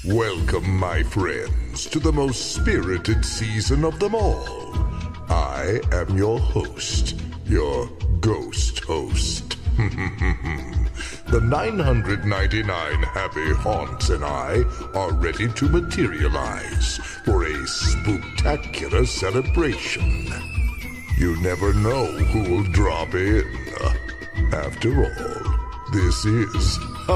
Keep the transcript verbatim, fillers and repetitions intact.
Welcome, my friends, to the most spirited season of them all. I am your host, your ghost host. The nine hundred ninety-nine happy haunts and I are ready to materialize for a spooktacular celebration. You never know who will drop in. After all, this is